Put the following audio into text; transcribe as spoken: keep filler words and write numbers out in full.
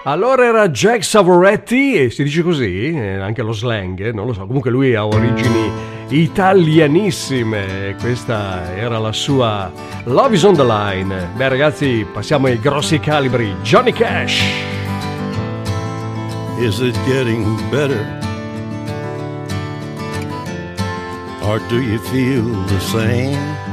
Allora era Jack Savoretti, e si dice così, eh, anche lo slang, eh, non lo so, comunque lui ha origini italianissime, questa era la sua Love is on the Line. Beh ragazzi, passiamo ai grossi calibri, Johnny Cash. Is it getting better? Or do you feel the same?